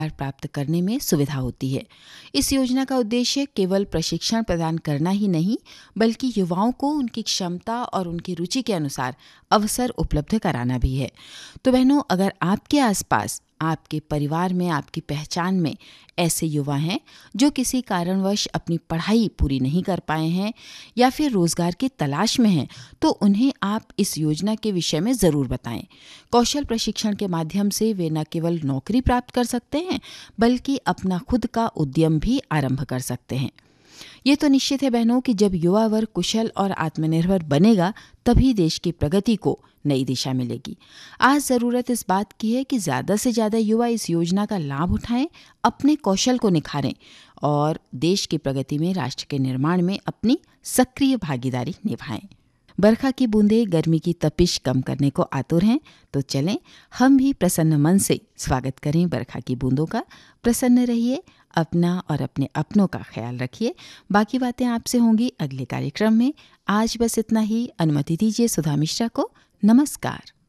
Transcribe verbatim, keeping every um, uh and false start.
प्राप्त करने में सुविधा होती है। इस योजना का उद्देश्य केवल प्रशिक्षण प्रदान करना ही नहीं, बल्कि युवाओं को उनकी क्षमता और उनकी रुचि के अनुसार अवसर उपलब्ध कराना भी है। तो बहनों, अगर आपके आसपास, आपके परिवार में, आपकी पहचान में ऐसे युवा हैं जो किसी कारणवश अपनी पढ़ाई पूरी नहीं कर पाए हैं या फिर रोजगार की तलाश में हैं, तो उन्हें आप इस योजना के विषय में ज़रूर बताएं। कौशल प्रशिक्षण के माध्यम से वे न केवल नौकरी प्राप्त कर सकते हैं, बल्कि अपना खुद का उद्यम भी आरंभ कर सकते हैं। ये तो निश्चित है बहनों कि जब युवा वर्ग कुशल और आत्मनिर्भर बनेगा, तभी देश की प्रगति को नई दिशा मिलेगी। आज ज़रूरत इस बात की है कि ज़्यादा से ज़्यादा युवा इस योजना का लाभ उठाएं, अपने कौशल को निखारें और देश की प्रगति में, राष्ट्र के निर्माण में अपनी सक्रिय भागीदारी निभाएं। बरखा की बूंदें गर्मी की तपिश कम करने को आतुर हैं, तो चलें हम भी प्रसन्न मन से स्वागत करें बरखा की बूंदों का। प्रसन्न रहिए, अपना और अपने अपनों का ख्याल रखिए। बाकी बातें आपसे होंगी अगले कार्यक्रम में। आज बस इतना ही। अनुमति दीजिए सुधा मिश्रा को। नमस्कार।